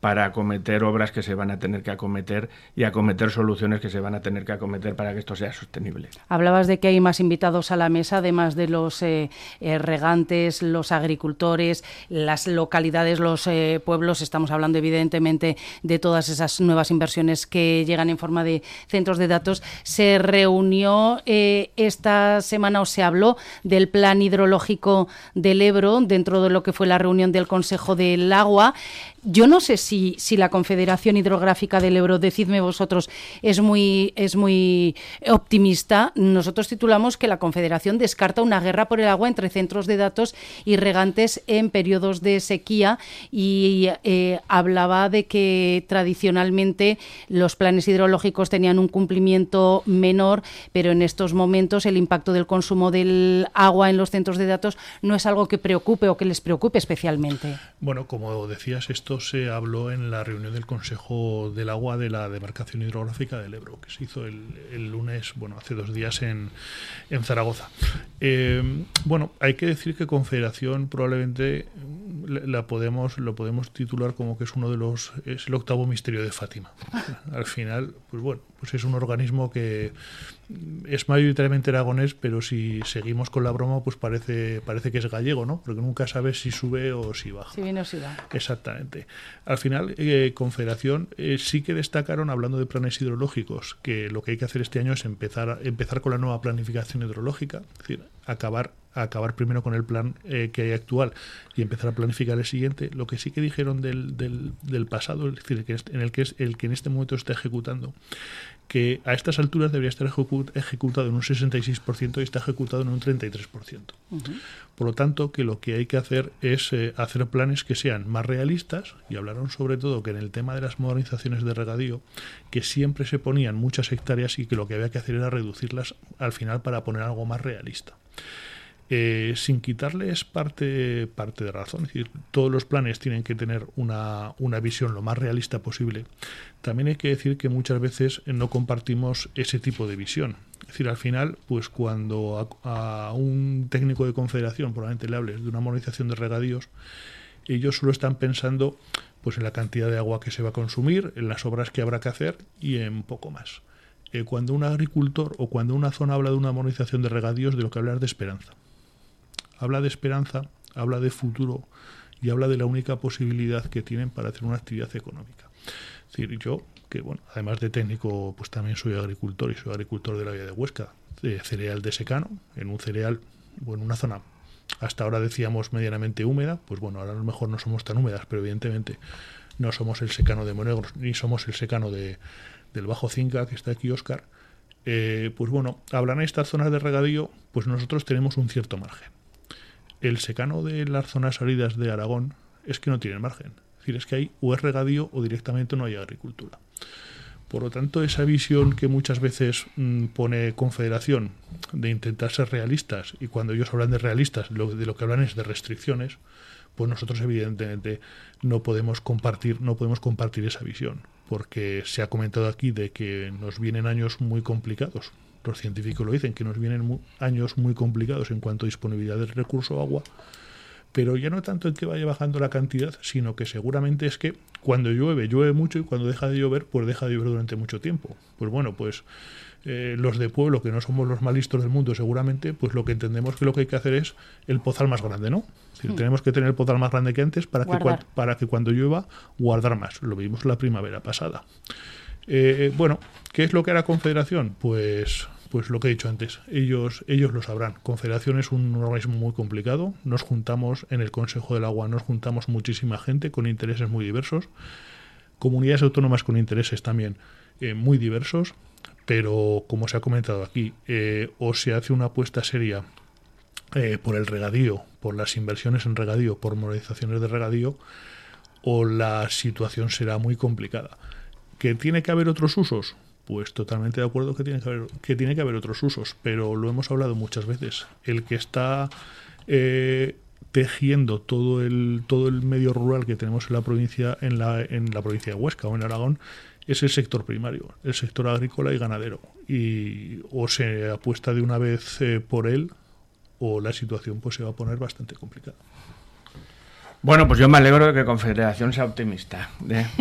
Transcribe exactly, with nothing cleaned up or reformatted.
para acometer obras que se van a tener que acometer y acometer soluciones que se van a tener que acometer para que esto sea sostenible. Hablabas de que hay más invitados a la mesa, además de los eh, eh, regantes, los agricultores, las localidades, los eh, pueblos. Estamos hablando evidentemente de todas esas nuevas inversiones que llegan en forma de centros de datos. Se reunió eh, esta semana o se habló del plan hidrológico del Ebro dentro de lo que fue la reunión del Consejo del Agua. Yo no sé si, si la Confederación Hidrográfica del Ebro, decidme vosotros, es muy, es muy optimista. Nosotros titulamos que la Confederación descarta una guerra por el agua entre centros de datos y regantes en periodos de sequía y eh, hablaba de que tradicionalmente los planes hidrológicos tenían un cumplimiento menor, pero en estos momentos el impacto del consumo del agua en los centros de datos no es algo que preocupe o que les preocupe especialmente. Bueno, como decías, esto se habló en la reunión del Consejo del Agua de la demarcación hidrográfica del Ebro, que se hizo el, el lunes, bueno, hace dos días en, en Zaragoza. Eh, bueno, hay que decir que Confederación probablemente la podemos, lo podemos titular como que es uno de los, es el octavo misterio de Fátima. Al final, pues bueno, pues es un organismo que es mayoritariamente aragonés, pero si seguimos con la broma, pues parece parece que es gallego, ¿no? Porque nunca sabes si sube o si baja. Si viene o si va. Exactamente. Al final, eh, Confederación eh, sí que destacaron, hablando de planes hidrológicos, que lo que hay que hacer este año es empezar, empezar con la nueva planificación hidrológica, es decir, acabar acabar primero con el plan eh, que hay actual y empezar a planificar el siguiente. Lo que sí que dijeron del, del, del pasado, es decir, que en el que es el que en este momento está ejecutando, que a estas alturas debería estar ejecut- ejecutado en un sesenta y seis por ciento y está ejecutado en un treinta y tres por ciento. Uh-huh. Por lo tanto, que lo que hay que hacer es eh, hacer planes que sean más realistas, y hablaron sobre todo que en el tema de las modernizaciones de regadío, que siempre se ponían muchas hectáreas y que lo que había que hacer era reducirlas al final para poner algo más realista. Eh, sin quitarles parte, parte de razón, es decir, todos los planes tienen que tener una, una visión lo más realista posible. También hay que decir que muchas veces no compartimos ese tipo de visión. Es decir, al final, pues cuando a, a un técnico de Confederación probablemente le hables de una modernización de regadíos, ellos solo están pensando pues en la cantidad de agua que se va a consumir, en las obras que habrá que hacer y en poco más. Eh, cuando un agricultor o cuando una zona habla de una modernización de regadíos, de lo que habla es de esperanza. Habla de esperanza, habla de futuro y habla de la única posibilidad que tienen para hacer una actividad económica. Es decir, yo, que bueno, además de técnico, pues también soy agricultor y soy agricultor de la Villa de Huesca, de cereal de secano, en un cereal, o en una zona, hasta ahora decíamos medianamente húmeda, pues bueno, ahora a lo mejor no somos tan húmedas, pero evidentemente no somos el secano de Monegros, ni somos el secano de, del Bajo Cinca, que está aquí Óscar. Eh, pues bueno, hablan de estas zonas de regadío, pues nosotros tenemos un cierto margen. El secano de las zonas áridas de Aragón es que no tienen margen. Es decir, es que hay o es regadío o directamente no hay agricultura. Por lo tanto, esa visión que muchas veces mmm, pone Confederación de intentar ser realistas, y cuando ellos hablan de realistas, lo, de lo que hablan es de restricciones, pues nosotros evidentemente no podemos compartir, no podemos compartir esa visión, porque se ha comentado aquí de que nos vienen años muy complicados. Los científicos lo dicen, que nos vienen mu- años muy complicados en cuanto a disponibilidad del recurso agua, pero ya no tanto en que vaya bajando la cantidad, sino que seguramente es que cuando llueve, llueve mucho, y cuando deja de llover, pues deja de llover durante mucho tiempo. Pues bueno, pues eh, los de pueblo, que no somos los más listos del mundo seguramente, pues lo que entendemos que lo que hay que hacer es el pozal más grande, ¿no? Es decir, hmm. tenemos que tener el pozal más grande que antes para que, cua- para que cuando llueva, guardar más. Lo vimos la primavera pasada. Eh, bueno, ¿qué es lo que hará Confederación? Pues, pues lo que he dicho antes, ellos, ellos lo sabrán. Confederación es un organismo muy complicado, nos juntamos en el Consejo del Agua, nos juntamos muchísima gente con intereses muy diversos, comunidades autónomas con intereses también eh, muy diversos, pero como se ha comentado aquí, eh, o se hace una apuesta seria eh, por el regadío, por las inversiones en regadío, por modernizaciones de regadío, o la situación será muy complicada. ¿Que tiene que haber otros usos? Pues totalmente de acuerdo que tiene que haber, que tiene que haber otros usos, pero lo hemos hablado muchas veces. El que está eh, tejiendo todo el todo el medio rural que tenemos en la provincia en la en la provincia de Huesca o en Aragón es el sector primario, el sector agrícola y ganadero. Y o se apuesta de una vez eh, por él, o la situación pues se va a poner bastante complicada. Bueno, pues yo me alegro de que Confederación sea optimista, ¿eh?